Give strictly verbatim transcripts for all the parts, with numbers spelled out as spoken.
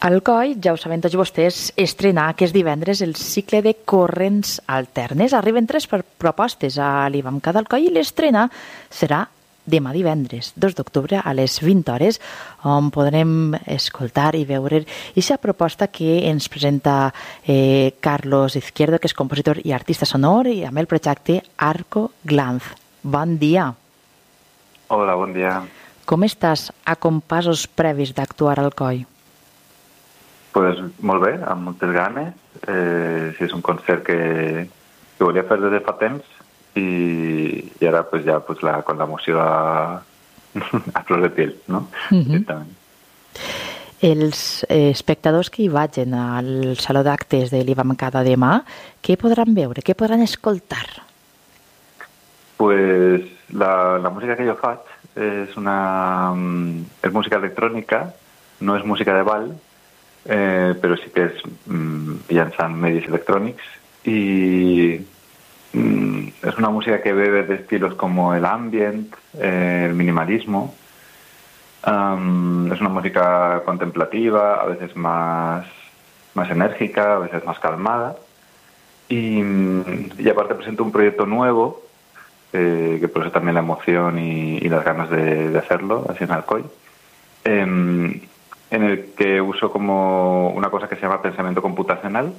Alcoi, ja ho saben tots vostès, estrena aquest divendres el cicle de corrents alternes. Arriben tres propostes a l'Ibamca d'Alcoi i l'estrena serà demà divendres, dos d'octubre, a les vint hores, on podrem escoltar i veure aquesta proposta que ens presenta eh, Carlos Izquierdo, que és compositor i artista sonor, i amb el projecte Arco Glanz. Bon dia. Hola, bon dia. Com estàs a compassos previs d'actuar al Alcoi? Pues molt bé, amb moltes ganes. Eh, sí, és un concert que, que volia fer des de fa temps i, i ara pues, ja pues, la, con l'emoció a, a flor de piel, no? Uh-huh. Els eh, espectadors que hi vagin al Saló d'Actes de l'Ibamca de demà, què podran veure, què podran escoltar? Pues la, la música que jo faig és una és música electrònica, no és música de ball, Eh, però sí que és mm, llançant medis electrònics y mm, es una música que bebe de estilos como el ambient, eh, el minimalismo. Um, es una música contemplativa, a veces más, más enérgica, a veces más calmada. Y, y aparte presento un proyecto nuevo, eh, que por eso también la emoción y, y las ganas de, de hacerlo, así en Alcoi. Eh, en el que uso como una cosa que se llama pensamiento computacional,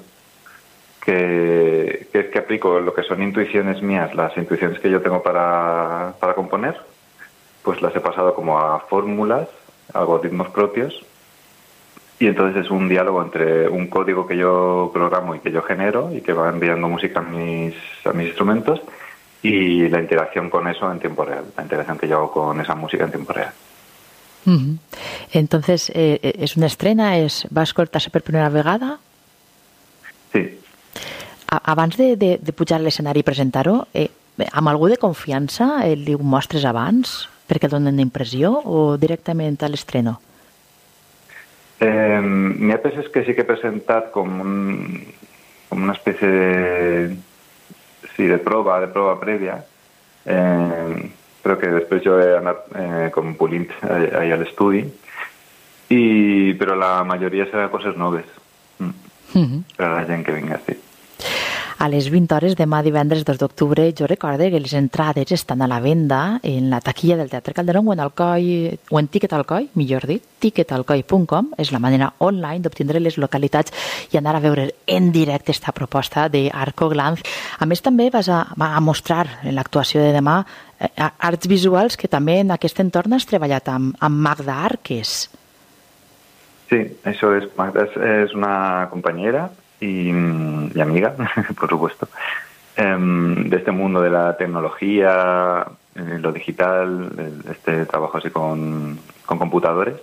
que, que es que aplico lo que son intuiciones mías, las intuiciones que yo tengo para, para componer, pues las he pasado como a fórmulas, algoritmos propios, y entonces es un diálogo entre un código que yo programo y que yo genero y que va enviando música a mis, a mis instrumentos, y la interacción con eso en tiempo real, la interacción que yo hago con esa música en tiempo real. Uh-huh. Entonces, eh, és una estrena? És, va escoltar-se per primera vegada? Sí. A, abans de, de, de pujar a l'escenari i presentar-ho, eh, amb algú de confiança eh, li ho mostres abans perquè donen impressió o directament a l'estreno? Eh, N'hi ha peces que sí que he presentat com, un, com una espècie de, sí, de prova, de prova prèvia, eh, però que després jo he anat eh, com polint ahí a l'estudi, i, però la majoria serà coses noves mm. uh-huh. per a la gent que vinga, sí. A les vint hores demà divendres dos d'octubre, jo recorde que les entrades estan a la venda en la taquilla del Teatre Calderón o en Alcoi, o en Ticket Alcoi, millor dit, ticket alcoi punt com, és la manera online d'obtindre les localitats i anar a veure en directe esta proposta d'Arco Glanz. A més, també vas a, a mostrar en l'actuació de demà eh, arts visuals que també en aquest entorn has treballat amb, amb Magda Arques. Sí, això és, Magda és, és una compañera y, y amiga, por supuesto, eh, de este mundo de la tecnología, eh, lo digital, este trabajo así con, con computadores.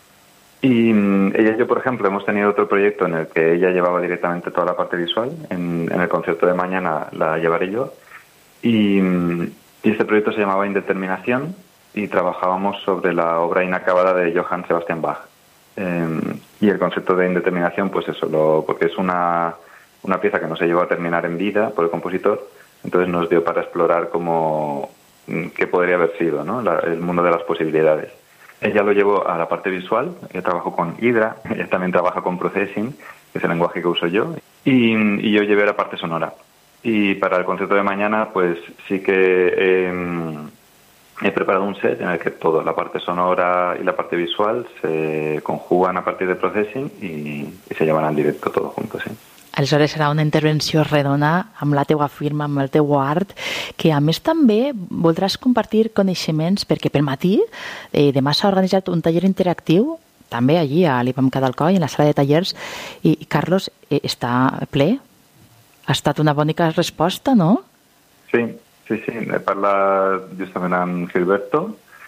Y ella y yo, por ejemplo, hemos tenido otro proyecto en el que ella llevaba directamente toda la parte visual. En, en el concierto de mañana la llevaré yo. Y, y este proyecto se llamaba Indeterminación y trabajábamos sobre la obra inacabada de Johann Sebastian Bach. Eh, y el concepto de indeterminación, pues eso, lo, porque es una, una pieza que no se llegó a terminar en vida por el compositor, entonces nos dio para explorar cómo, qué podría haber sido, ¿no? La, el mundo de las posibilidades. Ella lo llevó a la parte visual, ella trabajó con Hydra, ella también trabaja con Processing, que es el lenguaje que uso yo, y, y yo llevé la parte sonora. Y para el concierto de mañana, pues sí que eh, he preparado un set en el que todo, la parte sonora y la parte visual, se conjugan a partir de Processing y, y se llevan al directo todo juntos, sí. Aleshores serà una intervenció redona amb la teua firma, amb el teu art, que a més també voldràs compartir coneixements, perquè pel matí eh, demà s'ha organitzat un taller interactiu, també allí a l'Ibamca d'Alcoi, en la sala de tallers, i, i Carlos, eh, està ple? Ha estat una bonica resposta, no? Sí, sí, sí. He parlat justament amb Gilberto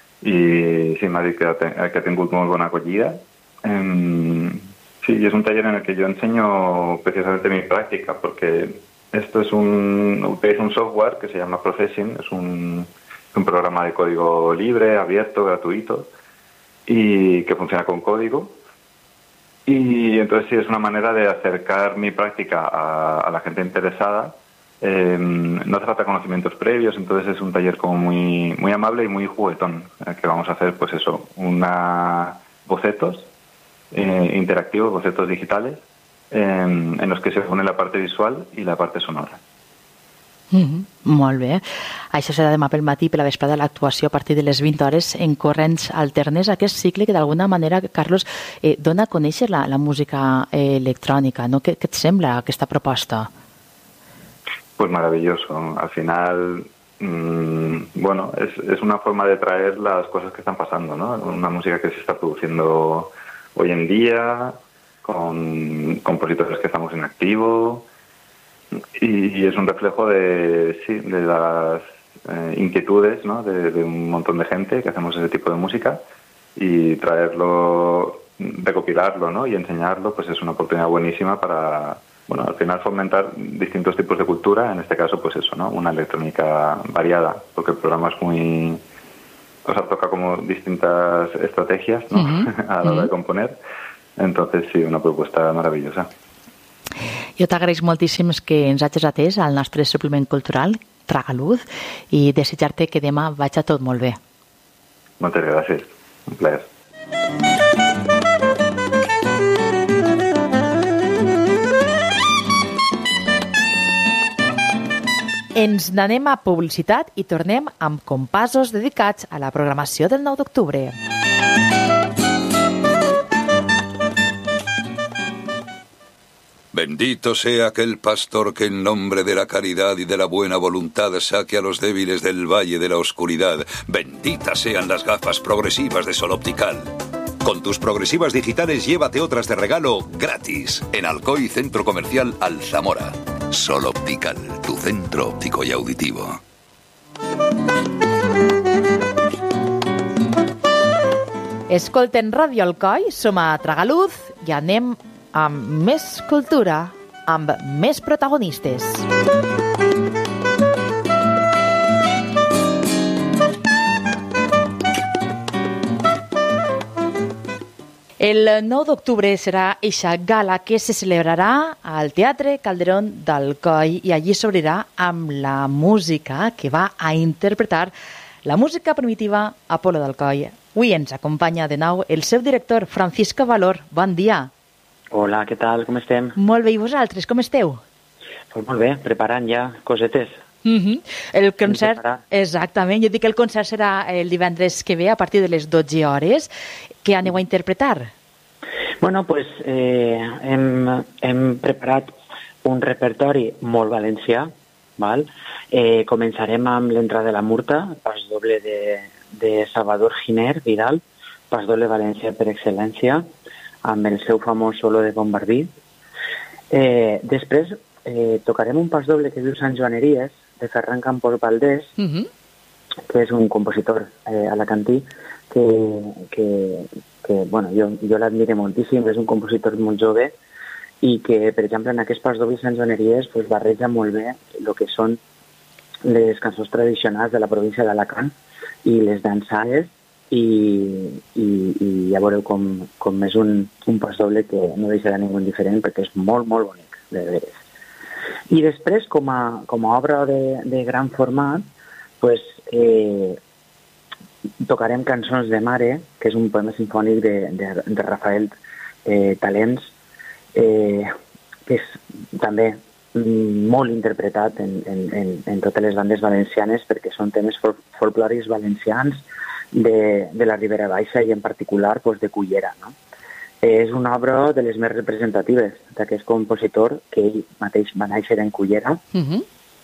i sí, m'ha dit que ha, ten, que ha tingut molt bona acollida. Eh, Sí, y es un taller en el que yo enseño precisamente mi práctica, porque esto es un, utiliza un software que se llama Processing, es un, un programa de código libre, abierto, gratuito, y que funciona con código. Y entonces sí, es una manera de acercar mi práctica a, a la gente interesada. Eh, no hace falta conocimientos previos, entonces es un taller como muy, muy amable y muy juguetón, en el que vamos a hacer, pues eso, una bocetos eh, interactivo, conceptos digitales, eh, en los que se une la parte visual y la parte sonora. Mm-hmm. Molt bé. Això serà demà pel matí, per la vesprada, l'actuació a partir de les vint hores en corrents alternes. Aquest cicle que d'alguna manera, Carlos, eh, dona a conèixer la, la música eh, electrònica, no? Què, què et sembla aquesta proposta? Pues maravilloso. Al final, mmm, bueno, es, es una forma de traer las cosas que están pasando, ¿no? Una música que se está produciendo hoy en día, con compositores que estamos en activo, y, y es un reflejo de, sí, de las eh, inquietudes, ¿no? de, de un montón de gente que hacemos ese tipo de música, y traerlo, recopilarlo, ¿no? y enseñarlo, pues es una oportunidad buenísima para, bueno, al final fomentar distintos tipos de cultura, en este caso pues eso, ¿no? una electrónica variada, porque el programa es muy, o sea, toca como distintas estrategias, ¿no? Uh-huh. a la hora uh-huh. de componer. Entonces sí, una propuesta maravillosa. Jo t'agraeix moltíssim que ens hagis atès al nostre suplement cultural Tragaluz i desitjar-te que demà vagi tot molt bé. Moltes gràcies, un plaer. Ens n'anem a publicitat i tornem amb compassos dedicats a la programació del nou d'octubre. Bendito sea aquel pastor que en nombre de la caridad y de la buena voluntad saque a los débiles del valle de la oscuridad. Benditas sean las gafas progresivas de Sol Optical. Con tus progresivas digitales llévate otras de regalo gratis en Alcoy Centro Comercial Alzamora. Sol Optical, tu centro óptico y auditivo. Escolten Ràdio Alcoi, som a Tragaluz i anem amb més cultura, amb més protagonistes. El nou d'octubre serà eixa gala que se celebrarà al Teatre Calderón d'Alcoi i allí s'obrirà amb la música que va a interpretar la música primitiva Apolo d'Alcoi. Avui ens acompanya de nou el seu director, Francisco Valor. Bon dia. Hola, què tal? Com estem? Molt bé, i vosaltres, com esteu? Pues molt bé, preparant ja cosetes. Uh-huh. El concert, exactament, jo dic que el concert serà el divendres que ve a partir de les dotze hores. Què aneu a interpretar? Bueno, pues eh, hem, hem preparat un repertori molt valencià, val? Eh, començarem amb l'entrada de la Murta, pas doble de, de Salvador Giner Vidal, pas doble valencià per excel·lència, amb el seu famós solo de Bombardí. Eh, després eh, tocarem un pas doble que diu Sant Joaneries, de Ferran Campos Valdés, uh-huh. que és un compositor eh, alacantí, que, que, que bueno, jo, jo l'admire moltíssim, és un compositor molt jove, i que, per exemple, en aquest pas doble Sant Joaneries pues, barreja molt bé el que són les cançons tradicionals de la província d'Alacant i les dansades, i, i, i ja veureu com, com és un, un pas doble que no deixarà ningú indiferent perquè és molt, molt bonic, de veres. I després, com a, com a obra de, de gran format, pues, eh, tocarem Cançons de Mare, que és un poema sinfònic de, de, de Rafael eh, Talents, eh, que és també molt interpretat en, en, en, en totes les bandes valencianes perquè són temes fol folclòrics valencians de, de la Ribera Baixa i en particular pues, de Cullera, no? És una obra de les més representatives d'aquest compositor que ell mateix va néixer en Cullera. Uh-huh.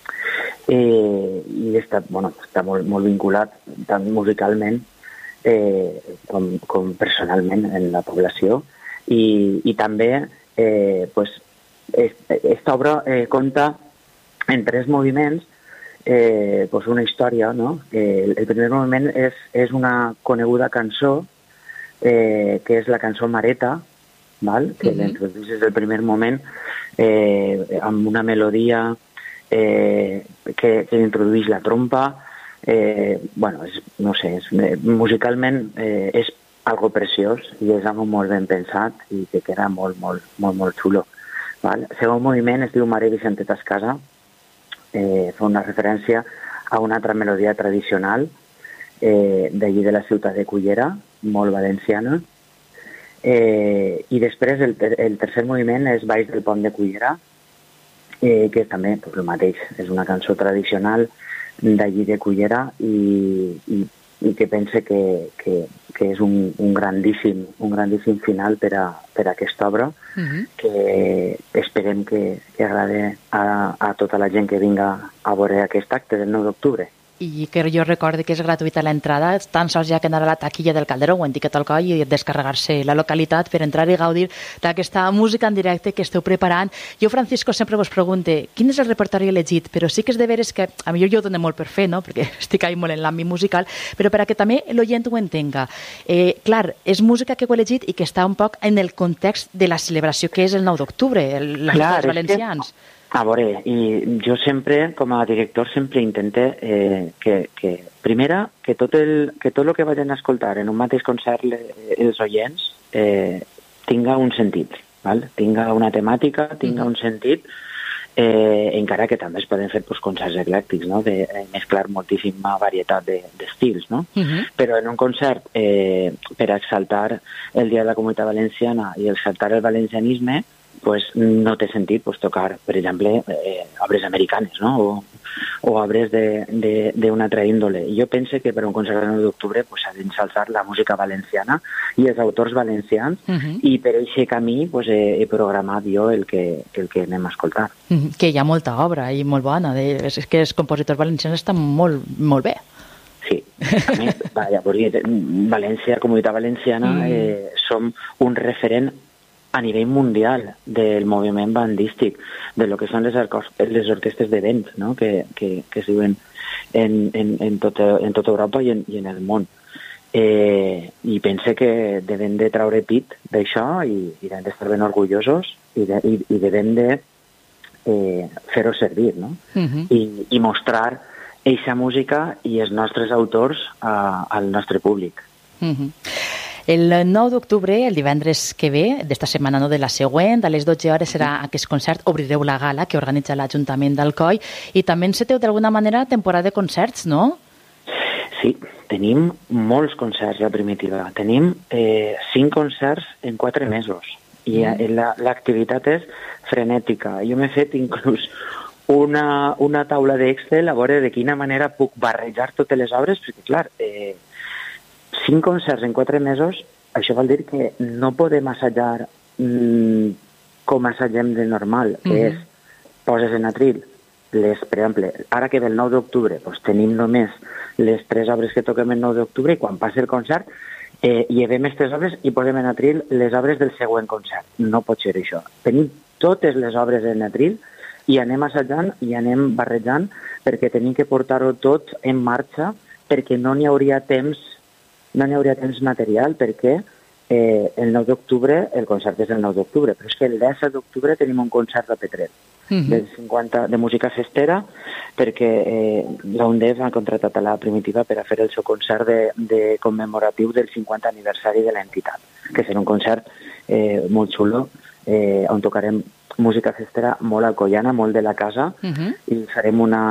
eh, i està, bueno, està molt, molt vinculat tant musicalment eh, com, com personalment en la població i, i també eh, pues, esta obra eh, conta en tres moviments eh, pues una història, no? Eh, el primer moviment és, és una coneguda cançó eh, que és la cançó Mareta, val? Que uh-huh. l'introduïs des del primer moment eh, amb una melodia eh, que, que introduïs la trompa. Eh, bueno, és, no sé, és, musicalment eh, és algo preciós i és algo molt ben pensat i que queda molt, molt, molt, molt xulo. Val? El segon moviment es diu Mare Vicenteta es casa, eh, fa una referència a una altra melodia tradicional eh, d'allí de la ciutat de Cullera, molt valenciana, Eh, I després el, ter el tercer moviment és Baix del Pont de Cullera, eh, que també pues, el mateix, és una cançó tradicional d'allí de Cullera i, i, i que pense que, que, que és un, un, grandíssim, un grandíssim final per a, per a aquesta obra, uh-huh. que esperem que, que agrade a, a tota la gent que vinga a veure aquest acte del nou d'octubre. I que jo recorde que és gratuïta l'entrada, tan sols hi ha que anar a la taquilla del Calderó o en Tiquet al Coll i descarregar-se la localitat per entrar i gaudir d'aquesta música en directe que esteu preparant. Jo, Francisco, sempre vos pregunte quin és el repertori elegit, però sí que és de veres que a millor jo ho dono molt per fer, no? Perquè estic ahí molt en l'àmbit musical, però per a que també l'oient ho entenga. Eh, clar, és música que heu elegit i que està un poc en el context de la celebració que és el nou d'octubre, els valencians. Que... A veure, i jo sempre, com a director, sempre intente eh, que, que, primera, que tot, el, que tot el que vagin a escoltar en un mateix concert le, els oients eh, tinga un sentit, val? Tinga una temàtica, tinga un sentit, eh, encara que també es poden fer pues, concerts eclèctics, no? De eh, mesclar moltíssima varietat d'estils, de, no? Uh-huh. Però en un concert, eh, per exaltar el Dia de la Comunitat Valenciana i exaltar el valencianisme, pues no té sentit pues, tocar, per exemple, eh, obres americanes, no? O, o obres d'una altra índole. Jo penso que per un concert del nou d'octubre pues, s'ha d'ensalzar la música valenciana i els autors valencians, uh-huh. i per aquest camí pues, he, he programat jo el que, el que anem a escoltar. Uh-huh. Que hi ha molta obra i molt bona. De, és que els compositors valencians estan molt, molt bé. Sí, a més, vaja, València, Comunitat Valenciana, eh, som un referent a nivell mundial del moviment bandístic, de lo que són les, les orquestes de vent, no? que, que, que es diuen en, en, en, tot, en tota Europa i en, i en el món. Eh, I pense que devem de traure pit d'això i, i devem d'estar ben orgullosos i, de, i, i devem de eh, fer-ho servir, no? Uh-huh. I, i mostrar eixa música i els nostres autors a, al nostre públic. Uh-huh. El nou d'octubre, el divendres que ve, d'esta setmana, no de la següent, a les dotze hores serà aquest concert, obrireu la gala que organitza l'Ajuntament d'Alcoi i també enceteu d'alguna manera temporada de concerts, no? Sí, tenim molts concerts a Primitiva. Tenim eh, cinc concerts en quatre mesos i mm. l'activitat és frenètica. Jo m'he fet inclús una, una taula d'Excel a veure de quina manera puc barrejar totes les obres, perquè clar, eh, cinc concerts en quatre mesos, això vol dir que no podem assajar mmm, com assagem de normal, que mm-hmm. és, poses en atril, les, per exemple, ara que ve el nou d'octubre doncs tenim només les tres obres que toquem el nou d'octubre i quan passi el concert eh, llevem aquestes obres i posem en atril les obres del següent concert. No pot ser això. Tenim totes les obres en atril i anem assajant i anem barrejant perquè tenim que portar-ho tot en marxa perquè no n'hi hauria temps no n'hi hauria temps material perquè eh, el nou d'octubre, el concert és el nou d'octubre, però és que el disset d'octubre tenim un concert a Petrer, uh-huh. de, cinquanta, de música festera, perquè eh, la UNDEF ha contratat a la Primitiva per a fer el seu concert de, de commemoratiu del cinquanta aniversari de l'entitat, que serà un concert eh, molt xulo, eh, on tocarem música festera molt alcoiana, molt de la casa, uh-huh. i farem una...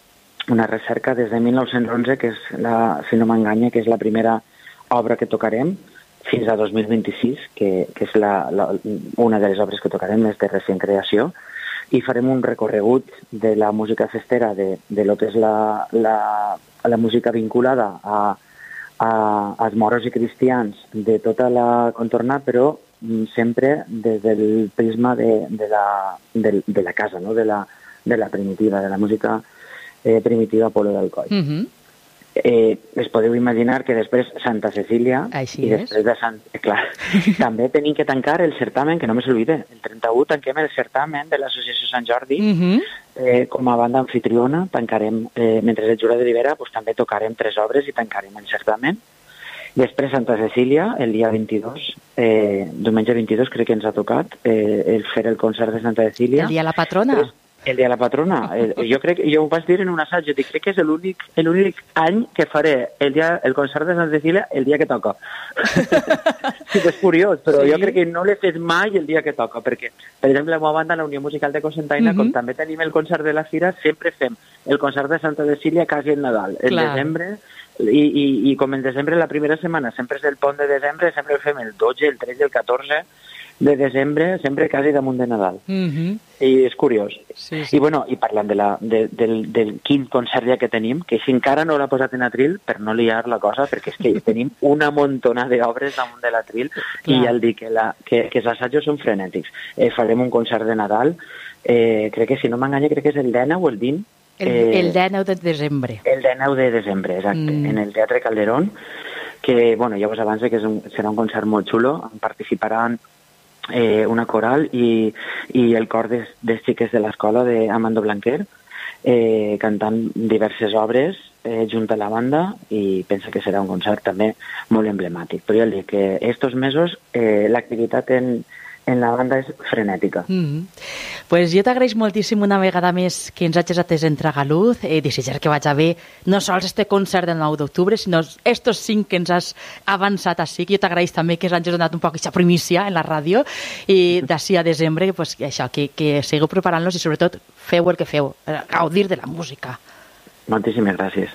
una recerca des de mil nou-cents onze, que és, la, si no m'enganya, que és la primera obra que tocarem, fins a dos mil vint-i-sis, que, que és la, la, una de les obres que tocarem, és de recent creació, i farem un recorregut de la música festera, de, de lo que és la, la, la música vinculada a, a, als moros i cristians de tota la contorna, però sempre des del prisma de, de, la, de, de la casa, no? de, la, de la primitiva, de la música eh, primitiva Polo d'Alcoi. Uh-huh. eh, es podeu imaginar que després Santa Cecília Així i després és. de Sant... Eh, clar, també tenim que tancar el certamen, que no me s'olvide, el trenta-u tanquem el certamen de l'Associació Sant Jordi, uh-huh. eh, com a banda anfitriona, tancarem, eh, mentre el jurat de Ribera, pues, també tocarem tres obres i tancarem el certamen. Després Santa Cecília, el dia vint-i-dos, eh, diumenge vint-i-dos crec que ens ha tocat eh, el fer el concert de Santa Cecília. El dia de la patrona. Pues, el dia de la patrona. El, jo crec, jo ho vaig dir en un assaig, jo dic, crec que és l'únic l'únic any que faré el, dia, el concert de Santa Cecília el dia que toca. Sí, és curiós, però sí. Jo crec que no l'he fet mai el dia que toca, perquè, per exemple, la meva banda, la Unió Musical de Cocentaina, uh-huh. com també tenim el concert de la Fira, sempre fem el concert de Santa Cecília quasi el Nadal. En Clar. desembre I, i, i com en desembre, la primera setmana sempre és el pont de desembre, sempre el fem el dotze, el tretze, el catorze de desembre, sempre quasi damunt de Nadal. Mm-hmm. I és curiós. Sí, sí. I, bueno, i parlant de la, de, del, del quin concert ja que tenim, que si encara no l'ha posat en atril, per no liar la cosa, perquè és que tenim una montona d'obres damunt de l'atril, i ja el dic, que, la, que, que els assajos són frenètics. Eh, farem un concert de Nadal, eh, crec que, si no m'enganya, crec que és el dinou o el vint. El, eh, el dinou de desembre. El dinou de desembre, exacte, mm. en el Teatre Calderón, que, bueno, ja vos avance que és un, serà un concert molt xulo, en participaran eh, una coral i, i el cor de, de xiques de l'escola d'Amando Blanquer, eh, cantant diverses obres eh, junt a la banda, i pensa que serà un concert també molt emblemàtic. Però ja el dic que estos mesos eh, l'activitat en, en la banda és frenètica. Mm-hmm. Pues jo t'agraeix moltíssim una vegada més que ens hagis atès en Tragaluz, eh, desitjar que vaig a haver no sols este concert del nou d'octubre, sinó estos cinc que ens has avançat així, que jo t'agraeix també que ens hagis donat un poc aquesta primícia en la ràdio, i d'ací a desembre, pues, això, que, que seguiu preparant-los i sobretot feu el que feu, gaudir de la música. Moltíssimes gràcies.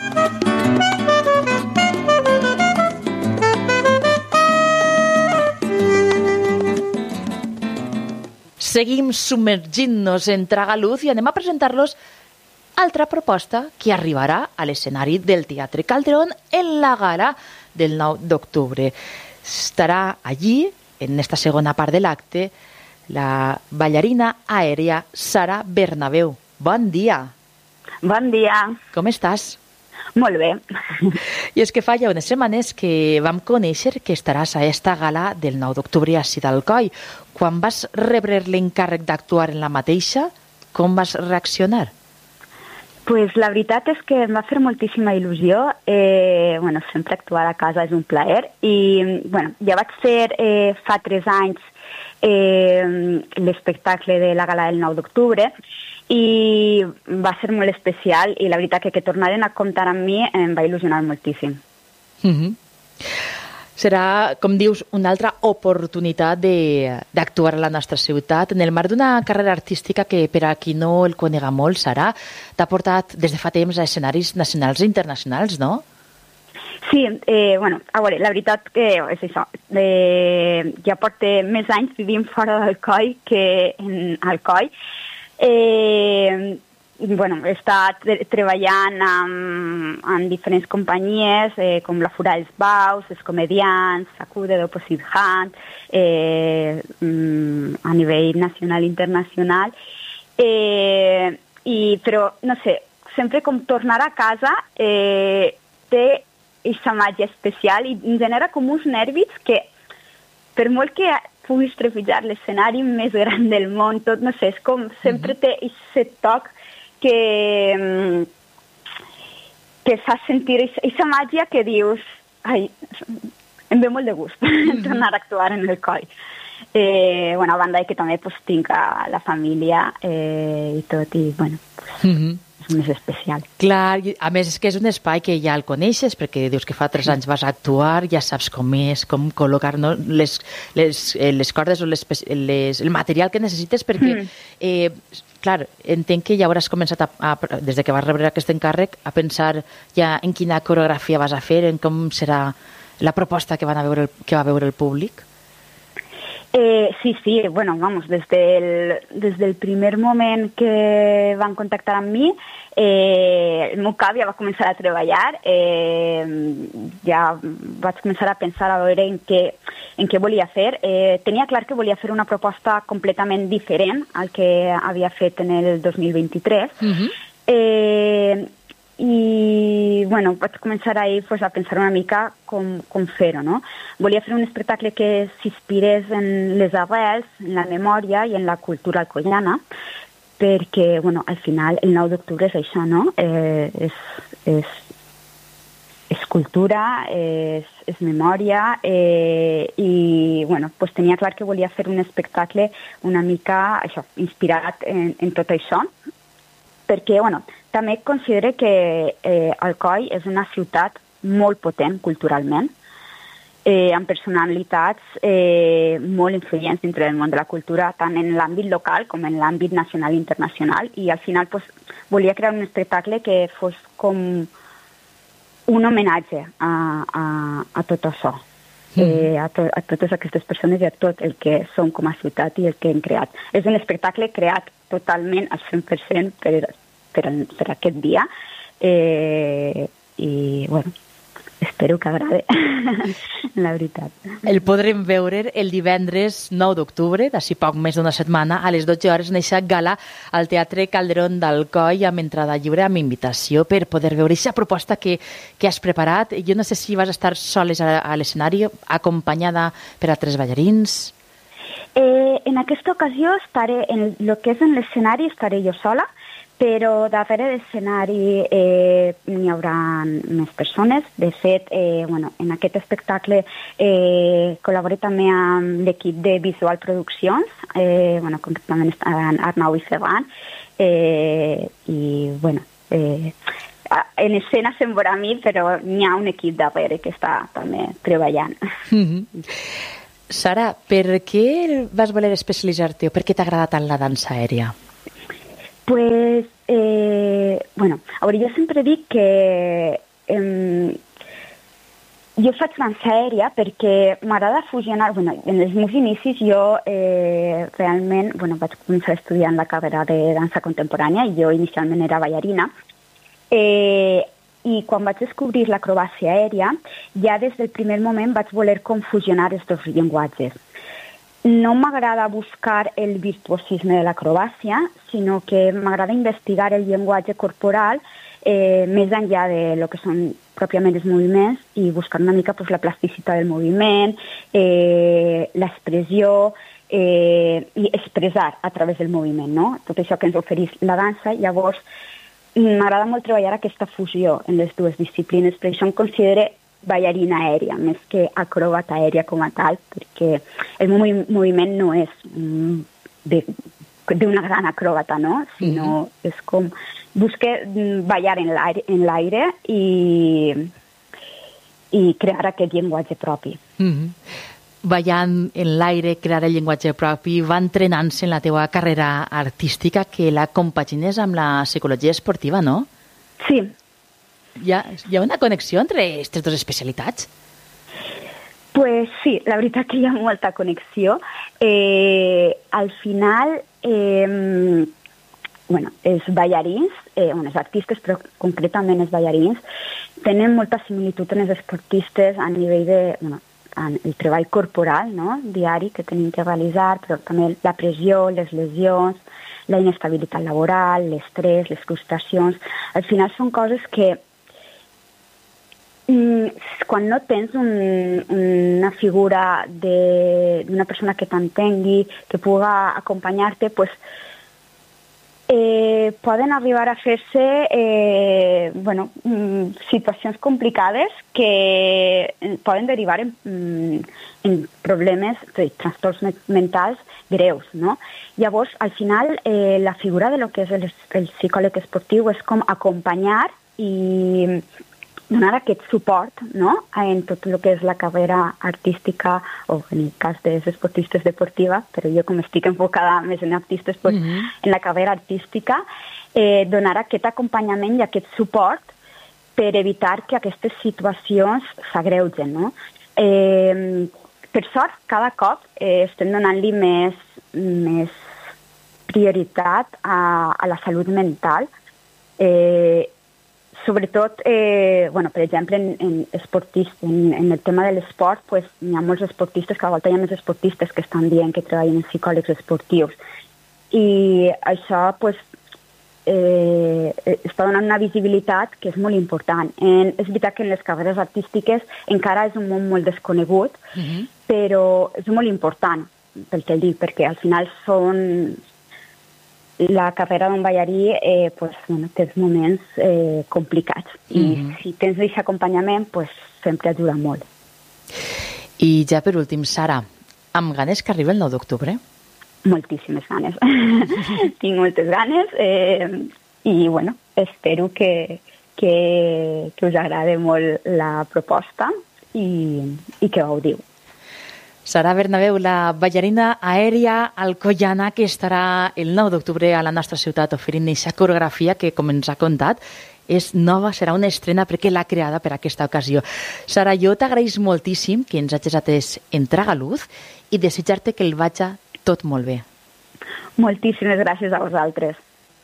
Seguim submergint-nos en Tragaluz i anem a presentar-los altra proposta que arribarà a l'escenari del Teatre Calderón en la gala del nou d'octubre. Estarà allí, en esta segona part de l'acte, la ballarina aèria Sara Bernabeu. Bon dia. Bon dia. Com estàs? Molt bé. I és que fa ja unes setmanes que vam conèixer que estaràs a esta gala del nou d'octubre a Sidalcoi. Quan vas rebre l'encàrrec d'actuar en la mateixa, com vas reaccionar? Pues la veritat és que em va fer moltíssima il·lusió. Eh, bueno, sempre actuar a casa és un plaer. I bueno, ja vaig fer eh, fa tres anys eh, l'espectacle de la gala del nou d'octubre, i va ser molt especial, i la veritat que que tornaren a comptar amb mi em va il·lusionar moltíssim. Mm-hmm. Serà, com dius, una altra oportunitat d'actuar a la nostra ciutat en el marc d'una carrera artística que, per a qui no el conega molt, Sara, t'ha portat des de fa temps a escenaris nacionals i internacionals, no? Sí, eh, bueno, a veure, la veritat que és això. Eh, ja porto més anys vivint fora d'Alcoi que en Alcoi. Eh, bueno, he estat treballant amb, amb diferents companyies eh, com la Fura dels Baus, els Comedians, Sacude d'Opposite Hand, eh, a nivell nacional i internacional. Eh, i, però, no sé, sempre com tornar a casa eh, té aquesta màgia especial i em genera com uns nervis que, per molt que puguis trepitjar l'escenari més gran del món, tot, no sé, és com sempre té aquest toc que, que fa sentir aquesta màgia que dius, ai, em ve molt de gust mm-hmm. tornar a actuar en el coll. Eh, bueno, a banda de que també pues, tinc a la família eh, i tot, i bueno, pues, mm-hmm. és més especial. Clar, a més és que és un espai que ja el coneixes, perquè dius que fa tres anys vas a actuar, ja saps com és, com col·locar, no? les, les, les cordes o les, les, el material que necessites, perquè, mm. eh, clar, entenc que ja hauràs començat, a, a, des de que vas rebre aquest encàrrec, a pensar ja en quina coreografia vas a fer, en com serà la proposta que, van a veure el, que va veure el públic. Eh, sí, sí, bueno, vamos, des del, des del primer moment que van contactar amb mi, eh, el meu cap ja va començar a treballar, eh, ja vaig començar a pensar a veure en què, en què volia fer. Eh, tenia clar que volia fer una proposta completament diferent al que havia fet en el dos mil vint-i-tres. Uh-huh. eh, I, bueno, vaig començar ahir pues, a pensar una mica com, com fer-ho, no? Volia fer un espectacle que s'inspirés en les arrels, en la memòria i en la cultura alcoiana, perquè, bueno, al final el nou d'octubre és això, no? Eh, és, és, és cultura, és, és memòria, eh, i, bueno, pues tenia clar que volia fer un espectacle una mica, això, inspirat en, en tot això, perquè, bueno, també considero que eh, Alcoi és una ciutat molt potent culturalment, eh, amb personalitats eh, molt influents dintre del món de la cultura, tant en l'àmbit local com en l'àmbit nacional i internacional, i al final pues, volia crear un espectacle que fos com un homenatge a, a, a tot això, mm. eh, a, to, a totes aquestes persones i a tot el que som com a ciutat i el que hem creat. És un espectacle creat totalment al cent per cent per, per, per aquest dia, eh, i bueno, espero que agrade, la veritat. El podrem veure el divendres nou d'octubre, d'ací poc més d'una setmana, a les dotze hores, en aquesta gala al Teatre Calderón d'Alcoi, amb entrada lliure, amb invitació per poder veure aquesta proposta que, que has preparat. Jo no sé si vas estar soles a, a l'escenari, acompanyada per altres ballarins. Eh, en aquesta ocasió estaré, en el que és en l'escenari, estaré jo sola, però darrere l'escenari eh, n'hi haurà més persones. De fet, eh, bueno, en aquest espectacle eh, col·laboré també amb l'equip de Visual Produccions, eh, bueno, concretament estaran Arnau i Ferran, eh, i bueno, eh, en escena se'n veurà a mi, però n'hi ha un equip darrere que està també treballant. Mm-hmm. Sara, per què vas voler especialitzar-te o per què t'agrada tant la dansa aèria? Pues, eh, bueno, a veure, jo sempre dic que eh, jo faig dansa aèria perquè m'agrada fusionar, bueno, en els meus inicis jo eh, realment, bueno, vaig començar estudiant la carrera de dansa contemporània i jo inicialment era ballarina, eh, i quan vaig descobrir l'acrobàcia aèria, ja des del primer moment vaig voler com fusionar els dos llenguatges. No m'agrada buscar el virtuosisme de l'acrobàcia, sinó que m'agrada investigar el llenguatge corporal eh, més enllà de lo que són pròpiament els moviments i buscar una mica pues, la plasticitat del moviment, eh, l'expressió eh, i expressar a través del moviment, no? Tot això que ens ofereix la dansa. Llavors, m'agrada molt treballar aquesta fusió en les dues disciplines, per això em considero ballarina aèria, més que acròbata aèria com a tal, perquè el meu moviment no és d'una gran acròbata, no? Sinó mm-hmm. és com buscar ballar en l'aire, en l'aire i, i crear aquest llenguatge propi. Mm-hmm. Ballant en l'aire, crear el llenguatge propi, va entrenant-se en la teua carrera artística que la compagines amb la psicologia esportiva, no? Sí. Hi ha, hi ha una connexió entre aquestes dues especialitats? Pues sí, la veritat que hi ha molta connexió. Eh, al final, eh, bueno, els ballarins, eh, bueno, els artistes, però concretament els ballarins, tenen molta similitud en els esportistes a nivell de, bueno, el treball corporal, no?, diari que tenim que realitzar, però també la pressió, les lesions, la inestabilitat laboral, l'estrès, les frustracions. Al final són coses que quan no tens un, una figura d'una persona que t'entengui, que puga acompanyar-te, pues, eh, poden arribar a fer-se eh, bueno, situacions complicades que poden derivar en, en problemes, trastorns mentals greus, no? Llavors, al final, eh, la figura de lo que és el, el psicòleg esportiu és com acompanyar i donar aquest suport, no?, en tot el que és la carrera artística, o en el cas dels esportistes deportiva, però jo com estic enfocada més en artistes, pues, mm-hmm. en la carrera artística, eh, donar aquest acompanyament i aquest suport per evitar que aquestes situacions s'agreugen, no? Eh, per sort, cada cop eh, estem donant-li més, més prioritat a, a la salut mental, eh, sobretot, eh, bueno, per exemple, en, en, esportistes, en, en el tema de l'esport, pues, hi ha molts esportistes, cada volta hi ha més esportistes que estan dient que treballen en psicòlegs esportius. I això pues, eh, està donant una visibilitat que és molt important. En, és veritat que en les carreres artístiques encara és un món molt desconegut, mm-hmm. però és molt important, pel que el dic, perquè al final són... La carrera d'un ballarí eh, pues, bueno, té moments eh, complicats i mm-hmm. si tens aquest acompanyament pues, sempre ajuda molt. I ja per últim, Sara, amb ganes que arriba el nou d'octubre? Moltíssimes ganes. Tinc moltes ganes eh, i bueno, espero que, que, que us agrade molt la proposta i, i que gaudiu. Sara Bernabeu, la ballarina aèria alcoiana que estarà el nou d'octubre a la nostra ciutat oferint aquesta coreografia que, com ens ha contat, és nova, serà una estrena perquè l'ha creada per aquesta ocasió. Sara, jo t'agraeix moltíssim que ens hagis atès en Tragaluz i desitjar-te que el vagi tot molt bé. Moltíssimes gràcies a vosaltres.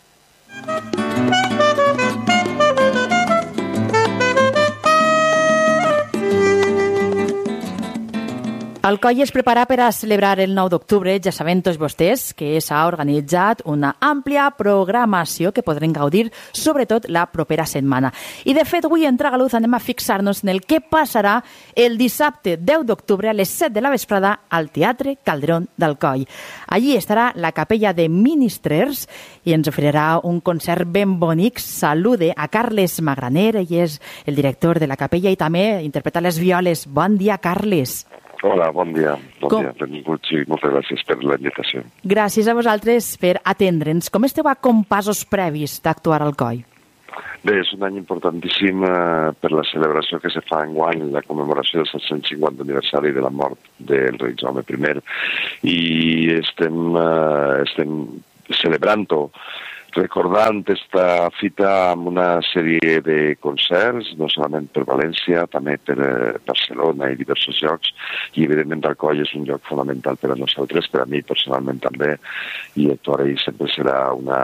Alcoi es prepara per a celebrar el nou d'octubre. Ja saben tots vostès que s'ha organitzat una àmplia programació que podrem gaudir sobretot la propera setmana. I de fet, avui en Tragaluz anem a fixar-nos en el que passarà el dissabte deu d'octubre a les set de la vesprada al Teatre Calderón d'Alcoi. Allí estarà la capella de Ministrers i ens oferirà un concert ben bonic. Salude a Carles Magraner, ell és el director de la capella i també interpreta les violes. Bon dia, Carles. Hola, bon dia. Bon Com? dia, benvinguts i moltes gràcies per la invitació. Gràcies a vosaltres per atendre'ns. Com esteu a compassos previs d'actuar al Alcoi? Bé, és un any importantíssim eh, per la celebració que se fa enguany, la commemoració del set-cents cinquanta aniversari de la mort del rei Jaume primer, i estem, eh, estem celebrant-ho, recordant esta fita amb una sèrie de concerts, no solament per València, també per eh, Barcelona i diversos llocs, i evidentment Alcoi és un lloc fonamental per a nosaltres, per a mi personalment també, i actuar-hi sempre serà una,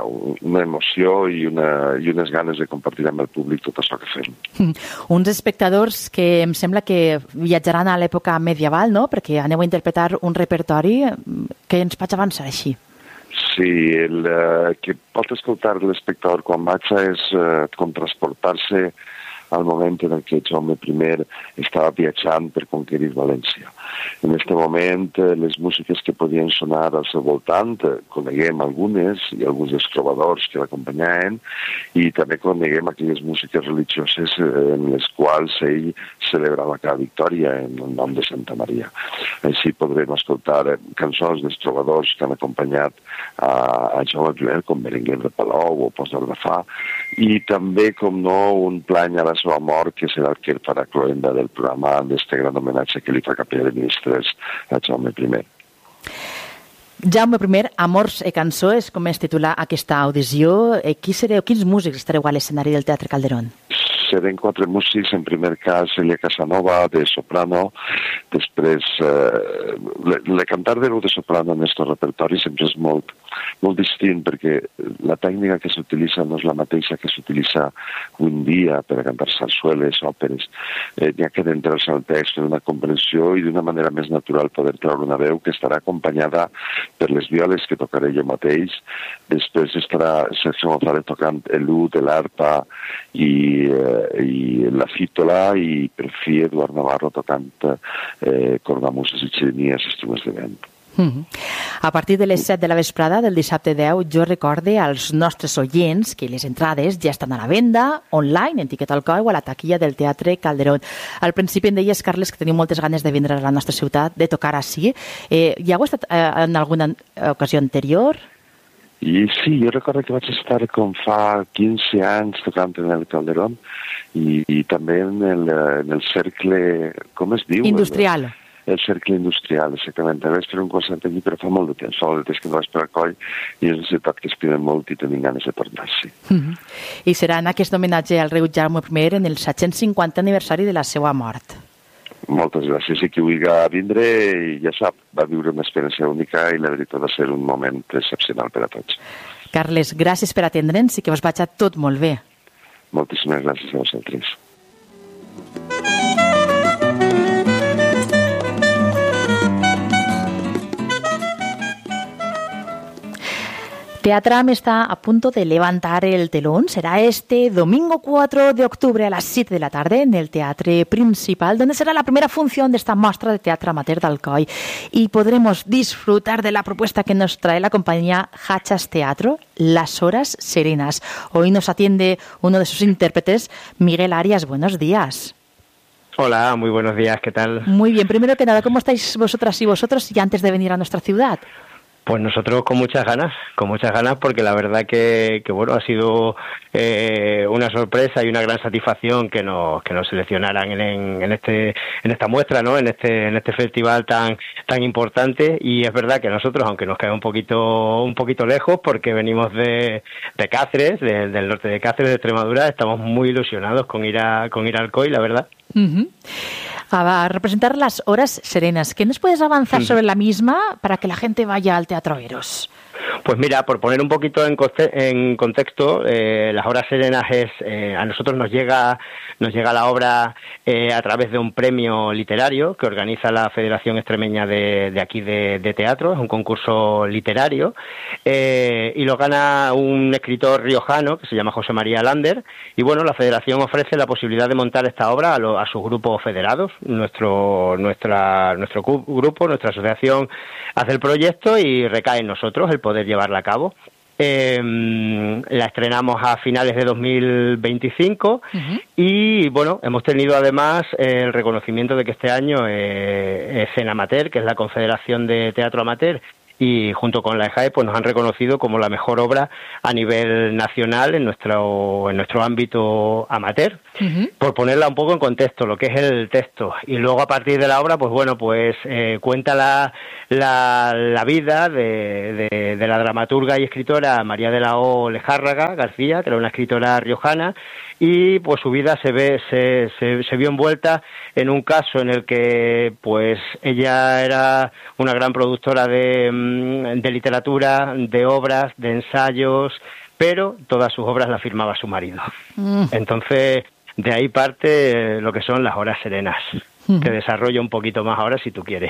una emoció i, una, i unes ganes de compartir amb el públic tot això que fem. Uns espectadors que em sembla que viatjaran a l'època medieval, no?, perquè aneu a interpretar un repertori que ens faig avançar així. Sí, el uh, que pot escoltar l'espectador quan vaig és uh, com transportar-se al moment en què Jaume primer estava viatjant per conquerir València. En aquest moment, les músiques que podien sonar al seu voltant, coneguem algunes i alguns dels trobadors que l'acompanyaven, i també coneguem aquelles músiques religioses en les quals ell celebrava cada victòria en el nom de Santa Maria. Així podrem escoltar cançons dels trobadors que han acompanyat a, a Jaume primer, com Berenguer de Palou o Pos del Rafà, i també, com no, un plany a la seva mort, que serà el que farà cloenda del programa d'este gran homenatge que li fa Capella de Ministres a Jaume primer. Jaume primer, Amors e cançó, és com es titula aquesta audició. Qui sereu, quins músics estareu a l'escenari del Teatre Calderón? Serem quatre músics, en primer cas Elia Casanova, de soprano, després eh, le, le cantar de de soprano en aquest repertori sempre és molt, molt distint, perquè la tècnica que s'utilitza no és la mateixa que s'utilitza un dia per a cantar sarsueles, òperes. Eh, n'hi ha que d'entrar-se al text en una comprensió i d'una manera més natural poder treure una veu que estarà acompanyada per les violes que tocaré jo mateix. Després estarà Sergio González tocant l'ud, l'arpa i, eh, i la fítola, i per fi Eduard Navarro tocant eh, cornamuses i xirinies, instruments de vent. Mm-hmm. A partir de les set de la vesprada del dissabte deu, jo recorde als nostres oients que les entrades ja estan a la venda online en Tiquet Alcoi o a la taquilla del Teatre Calderón. Al principi em deies, Carles, que teniu moltes ganes de vindre a la nostra ciutat, de tocar així. Eh, ja heu estat eh, en alguna ocasió anterior? I sí, jo recordo que vaig estar com fa quinze anys tocant en el Calderón i, i també en el, en el cercle, com es diu? Industrial. El, el cercle industrial, exactament. Vaig fer un concert allí, però fa molt de temps, fa molt de temps que no vaig per Alcoi, i és una ciutat que estimem molt i tenim ganes de tornar-s'hi. Mm-hmm. I serà en aquest homenatge al rei Jaume primer en el set-cents cinquanta aniversari de la seva mort. Moltes gràcies. I qui vulgui vindre, ja sap, va viure una experiència única i la veritat va ser un moment excepcional per a tots. Carles, gràcies per atendre'ns i que us vagi tot molt bé. Moltíssimes gràcies a vosaltres. Teatram está a punto de levantar el telón. Será este domingo cuatro de octubre a las siete de la tarde en el Teatro Principal, donde será la primera función de esta muestra de teatro amateur de Alcoi. Y podremos disfrutar de la propuesta que nos trae la compañía Hachas Teatro, Las Horas Serenas. Hoy nos atiende uno de sus intérpretes, Miguel Arias. Buenos días. Hola, muy buenos días, ¿qué tal? Muy bien. Primero que nada, ¿cómo estáis vosotras y vosotros y antes de venir a nuestra ciudad? Pues nosotros con muchas ganas, con muchas ganas, porque la verdad que, que bueno, ha sido eh, una sorpresa y una gran satisfacción que nos que nos seleccionaran en, en este en esta muestra, ¿no? En este en este festival tan tan importante. Y es verdad que nosotros, aunque nos queda un poquito un poquito lejos, porque venimos de, de Cáceres, de, del norte de Cáceres, de Extremadura, estamos muy ilusionados con ir a con ir al C O I, la verdad. Uh-huh. A representar las horas serenas. ¿Qué nos puedes avanzar uh-huh. sobre la misma para que la gente vaya al Teatro Eros? Pues mira, por poner un poquito en, coste- en contexto, eh, las horas serenas es eh, a nosotros nos llega nos llega la obra eh, a través de un premio literario que organiza la Federación Extremeña de, de aquí de, de Teatro. Es un concurso literario eh, y lo gana un escritor riojano que se llama José María Lander. Y bueno, la Federación ofrece la posibilidad de montar esta obra a, lo, a sus grupos federados. Nuestro nuestra nuestro grupo, nuestra asociación hace el proyecto y recae en nosotros el poder llevarla a cabo. Eh, la estrenamos a finales de dos mil veinticinco uh-huh. y bueno, hemos tenido además eh, el reconocimiento de que este año eh, es en Amateur, que es la Confederación de Teatro Amateur, y junto con la E J A E pues nos han reconocido como la mejor obra a nivel nacional en nuestro en nuestro ámbito amateur. Uh-huh. Por ponerla un poco en contexto, lo que es el texto, y luego a partir de la obra pues bueno, pues eh, cuenta la, la la vida de, de, de la dramaturga y escritora María de la O Lejárraga García, que era una escritora riojana, y pues su vida se ve se, se, se vio envuelta en un caso en el que pues ella era una gran productora de, de literatura, de obras, de ensayos, pero todas sus obras las firmaba su marido. Mm. Entonces, de ahí parte lo que son las horas serenas. Mm. Te desarrollo un poquito más ahora si tú quieres.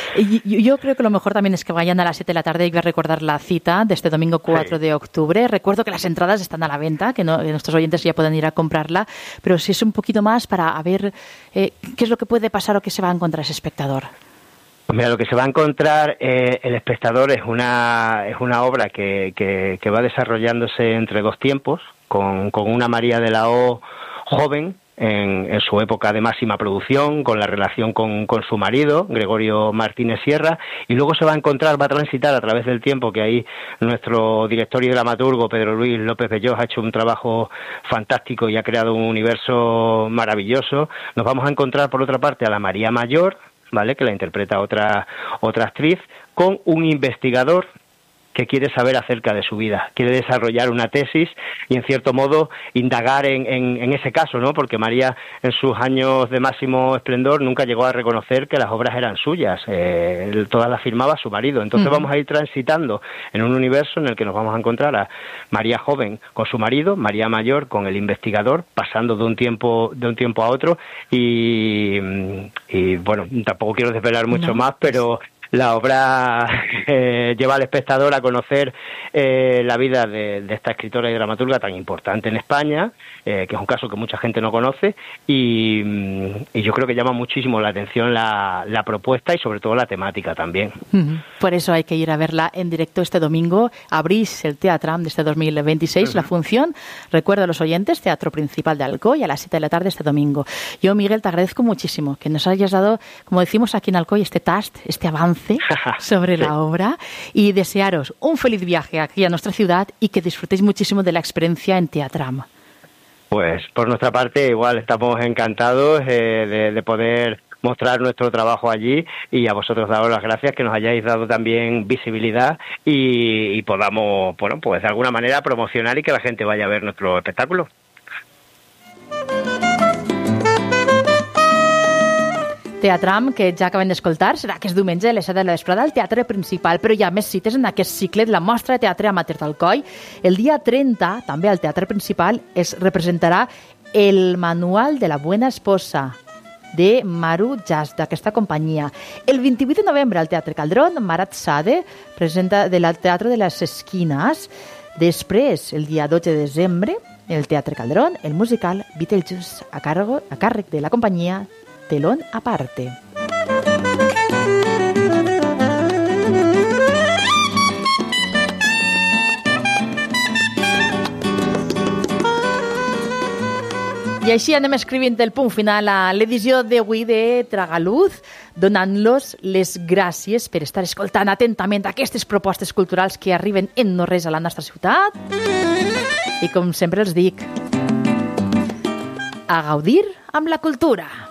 Y yo creo que lo mejor también es que vayan a las siete de la tarde y voy a recordar la cita de este domingo cuatro sí. de octubre. Recuerdo que las entradas están a la venta, que, no, que nuestros oyentes ya pueden ir a comprarla, pero si es un poquito más para a ver eh, qué es lo que puede pasar o qué se va a encontrar ese espectador. Pues mira, lo que se va a encontrar eh, el espectador es una es una obra que, que, que va desarrollándose entre dos tiempos, con, con una María de la O joven, en, en su época de máxima producción, con la relación con, con su marido, Gregorio Martínez Sierra, y luego se va a encontrar, va a transitar a través del tiempo, que ahí nuestro director y dramaturgo, Pedro Luis López Belloz, ha hecho un trabajo fantástico y ha creado un universo maravilloso. Nos vamos a encontrar, por otra parte, a la María Mayor, ¿vale?, que la interpreta otra otra actriz, con un investigador que quiere saber acerca de su vida, quiere desarrollar una tesis y, en cierto modo, indagar en, en, en ese caso, ¿no? Porque María, en sus años de máximo esplendor, nunca llegó a reconocer que las obras eran suyas, eh, todas las firmaba su marido. Entonces uh-huh. vamos a ir transitando en un universo en el que nos vamos a encontrar a María joven con su marido, María mayor con el investigador, pasando de un tiempo de un tiempo a otro, y, y bueno, tampoco quiero desvelar mucho no. más, pero la obra eh, lleva al espectador a conocer eh, la vida de, de esta escritora y dramaturga tan importante en España, eh, que es un caso que mucha gente no conoce, y, y yo creo que llama muchísimo la atención la, la propuesta y sobre todo la temática también. Uh-huh. Por eso hay que ir a verla en directo este domingo. Abrís el Teatram de este dos mil veintiséis, uh-huh. la función, recuerdo a los oyentes, Teatro Principal de Alcoy a las siete de la tarde este domingo. Yo, Miguel, te agradezco muchísimo que nos hayas dado, como decimos aquí en Alcoy, este tast, este avance sobre sí. la obra, y desearos un feliz viaje aquí a nuestra ciudad y que disfrutéis muchísimo de la experiencia en Teatram. Pues por nuestra parte igual estamos encantados eh, de, de poder mostrar nuestro trabajo allí, y a vosotros daros las gracias que nos hayáis dado también visibilidad y, y podamos, bueno, pues de alguna manera promocionar y que la gente vaya a ver nuestro espectáculo. Teatram, que ja acabem d'escoltar, serà aquest diumenge a les set de la vesprada al Teatre Principal, però hi ha més cites en aquest cicle de la Mostra de Teatre Amateur d'Alcoi. El dia trenta, també al Teatre Principal, es representarà el Manual de la Buena Esposa, de Maru Jas, d'aquesta companyia. El vint-i-vuit de novembre al Teatre Caldrón, Marat Sade presenta del Teatre de les Esquines. Després, el dia dotze de desembre, el Teatre Caldrón, el musical Beetlejuice, a, cargo, a càrrec de la companyia Telón Aparte. I així anem escrivint el punt final a l'edició d'avui de Tragaluz, donant-los les gràcies per estar escoltant atentament aquestes propostes culturals que arriben en no res a la nostra ciutat. I com sempre els dic, a gaudir amb la cultura.